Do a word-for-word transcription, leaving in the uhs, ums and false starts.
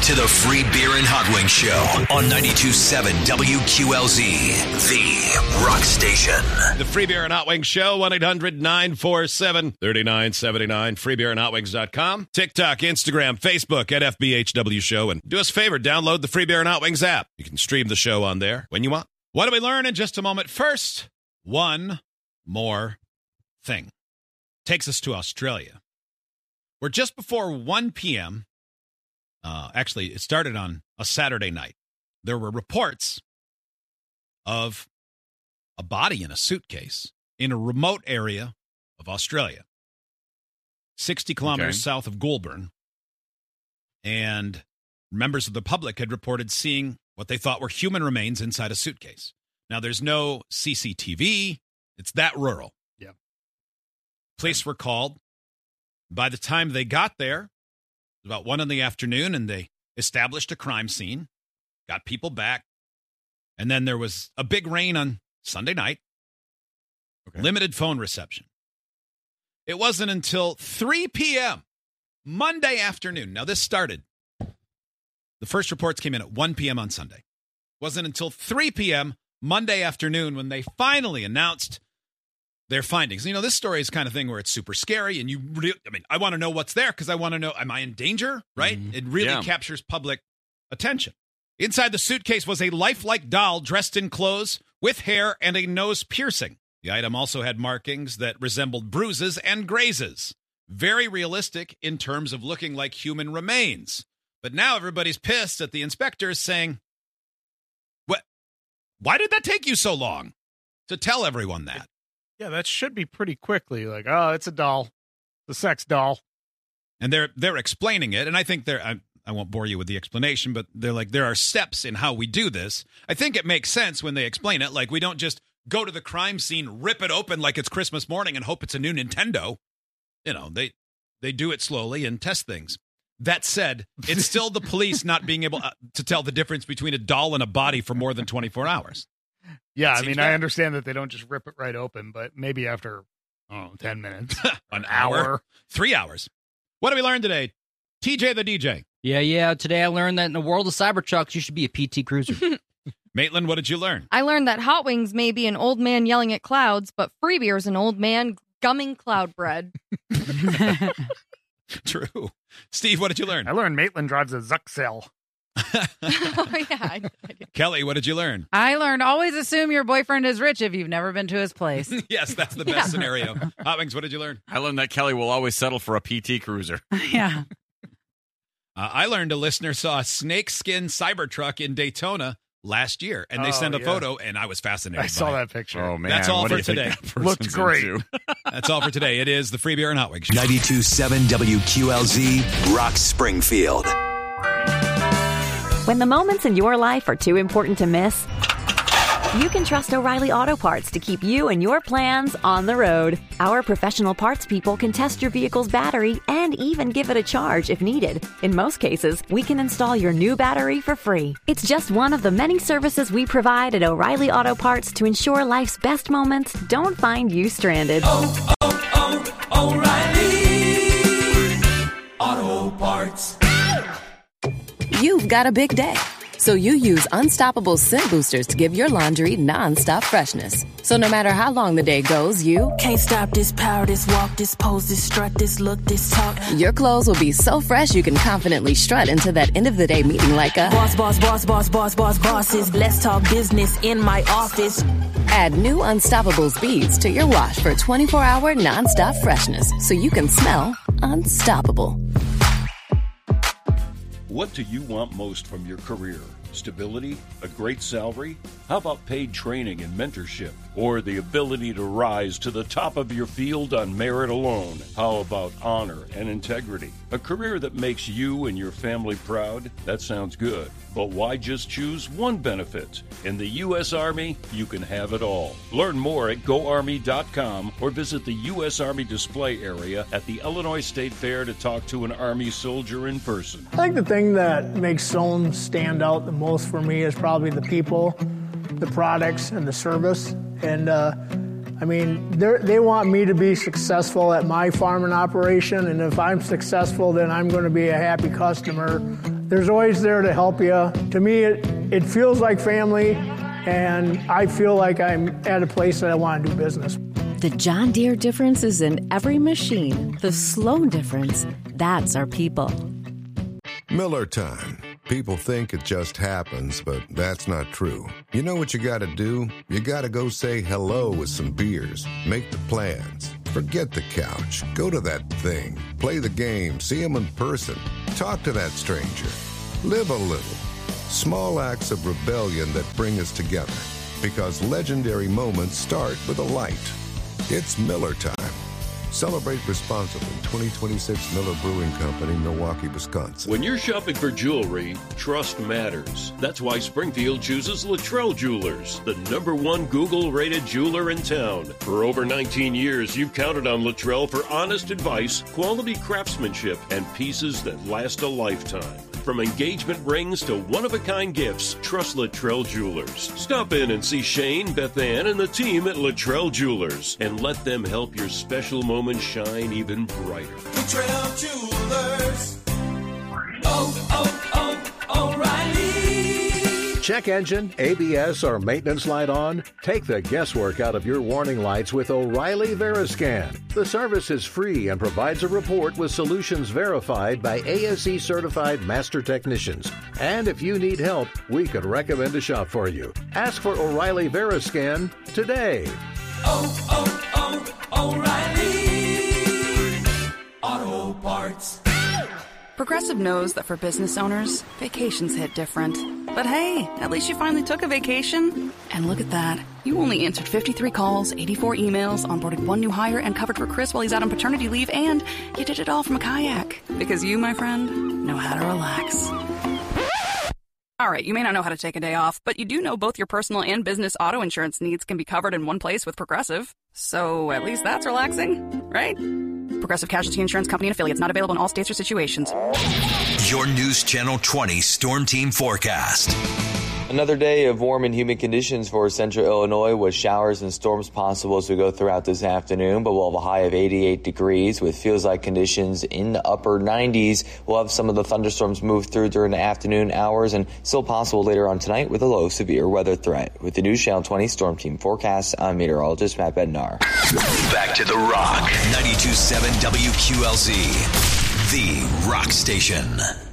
to the Free Beer and Hot Wings Show on ninety-two point seven W Q L Z, the rock station. The Free Beer and Hot Wings Show, one eight hundred nine four seven three nine seven nine, free beer and hot wings dot com. TikTok, Instagram, Facebook at F B H W Show. And do us a favor, download the Free Beer and Hot Wings app. You can stream the show on there when you want. What do we learn in just a moment? First, one more thing. Takes us to Australia. We're just before one p.m., Uh, actually, it started on a Saturday night. There were reports of a body in a suitcase in a remote area of Australia, sixty kilometers okay. south of Goulburn. And members of the public had reported seeing what they thought were human remains inside a suitcase. Now, there's no C C T V. It's that rural. Yeah. Police were called. By the time they got there, about one in the afternoon, and they established a crime scene, got people back, and then there was a big rain on Sunday night, okay. limited phone reception. It wasn't until three p.m. Monday afternoon. Now, this started. The first reports came in at one p.m. on Sunday. It wasn't until three p.m. Monday afternoon when they finally announced their findings. You know, this story is the kind of thing where it's super scary, and you really, I mean, I want to know what's there because I want to know, am I in danger, right? Mm-hmm. It really yeah. captures public attention. Inside the suitcase was a lifelike doll dressed in clothes with hair and a nose piercing. The item also had markings that resembled bruises and grazes. Very realistic in terms of looking like human remains. But now everybody's pissed at the inspectors saying, "What? Why did that take you so long to tell everyone that?" Yeah, that should be pretty quickly. Like, oh, it's a doll, the sex doll, and they're they're explaining it. And I think they're I, I won't bore you with the explanation, but they're like there are steps in how we do this. I think it makes sense when they explain it. Like we don't just go to the crime scene, rip it open like it's Christmas morning, and hope it's a new Nintendo. You know, they they do it slowly and test things. That said, it's still the police not being able to tell the difference between a doll and a body for more than twenty-four hours. Yeah, I mean, bad. I understand that they don't just rip it right open, but maybe after, I don't know, ten minutes. An hour. hour. Three hours. What did we learn today? T J the D J. Yeah, yeah. Today I learned that in the world of Cybertrucks, you should be a P T Cruiser. Maitland, what did you learn? I learned that Hot Wings may be an old man yelling at clouds, but Free Beer is an old man gumming cloud bread. True. Steve, what did you learn? I learned Maitland drives a Zuxel. Oh, yeah. I, I Kelly, what did you learn? I learned always assume your boyfriend is rich if you've never been to his place. Yes, that's the best yeah. scenario. Hot Wings, what did you learn? I learned that Kelly will always settle for a P T Cruiser. Yeah. Uh, I learned a listener saw a snakeskin Cybertruck in Daytona last year, and they oh, sent a yeah. photo, and I was fascinated. I saw by that it. picture. Oh, man. That's all what for today. Looked great. That's all for today. It is the Free Beer and Hot Wings Show. ninety-two point seven W Q L Z, Rock Springfield. When the moments in your life are too important to miss, you can trust O'Reilly Auto Parts to keep you and your plans on the road. Our professional parts people can test your vehicle's battery and even give it a charge if needed. In most cases, we can install your new battery for free. It's just one of the many services we provide at O'Reilly Auto Parts to ensure life's best moments don't find you stranded. Oh, oh, oh, O'Reilly Auto Parts. You've got a big day, so you use Unstoppable Scent Boosters to give your laundry nonstop freshness. So no matter how long the day goes, you can't stop this power, this walk, this pose, this strut, this look, this talk. Your clothes will be so fresh you can confidently strut into that end of the day meeting like a boss, boss, boss, boss, boss, boss, bosses. Let's talk business in my office. Add new Unstoppable beads to your wash for twenty-four hour nonstop freshness, so you can smell unstoppable. What do you want most from your career? Stability? A great salary? How about paid training and mentorship? Or the ability to rise to the top of your field on merit alone? How about honor and integrity? A career that makes you and your family proud? That sounds good. But why just choose one benefit? In the U S Army, you can have it all. Learn more at go army dot com or visit the U S Army display area at the Illinois State Fair to talk to an Army soldier in person. I think the thing that makes Sohn stand out the most for me is probably the people, the products, and the service. And, uh, I mean, they want me to be successful at my farming operation, and if I'm successful, then I'm going to be a happy customer. there's always there to help you. To me, it, it feels like family, and I feel like I'm at a place that I want to do business. The John Deere difference is in every machine. The slow difference, that's our people. Miller time. People think it just happens, but that's not true. You know what you gotta do? You gotta go say hello with some beers. Make the plans. Forget the couch. Go to that thing. Play the game. See them in person. Talk to that stranger. Live a little. Small acts of rebellion that bring us together. Because legendary moments start with a light. It's Miller time. Celebrate responsibly. twenty twenty-six Miller Brewing Company, Milwaukee, Wisconsin. When you're shopping for jewelry, trust matters. That's why Springfield chooses Luttrell Jewelers, the number one Google-rated jeweler in town. For over nineteen years, you've counted on Luttrell for honest advice, quality craftsmanship, and pieces that last a lifetime. From engagement rings to one-of-a-kind gifts, trust Luttrell Jewelers. Stop in and see Shane, Beth Ann, and the team at Luttrell Jewelers, and let them help your special moments shine even brighter. Luttrell Jewelers. Oh, oh, oh, O'Reilly. Check engine, A B S, or maintenance light on? Take the guesswork out of your warning lights with O'Reilly Veriscan. The service is free and provides a report with solutions verified by A S E certified master technicians. And if you need help, we could recommend a shop for you. Ask for O'Reilly Veriscan today. Oh, oh, oh, O'Reilly Auto Parts. Progressive knows that for business owners, vacations hit different. But hey, at least you finally took a vacation. And look at that. You only answered fifty-three calls, eighty-four emails, onboarded one new hire, and covered for Chris while he's out on paternity leave, and you did it all from a kayak. Because you, my friend, know how to relax. All right, you may not know how to take a day off, but you do know both your personal and business auto insurance needs can be covered in one place with Progressive. So at least that's relaxing, right? Progressive Casualty Insurance Company and affiliates, not available in all states or situations. Your News Channel twenty Storm Team Forecast. Another day of warm and humid conditions for central Illinois with showers and storms possible as we go throughout this afternoon, but we'll have a high of eighty-eight degrees with feels-like conditions in the upper nineties. We'll have some of the thunderstorms move through during the afternoon hours and still possible later on tonight with a low severe weather threat. With the News Channel twenty Storm Team Forecast, I'm meteorologist Matt Bednar. Back to the Rock, ninety-two point seven W Q L Z, the Rock Station.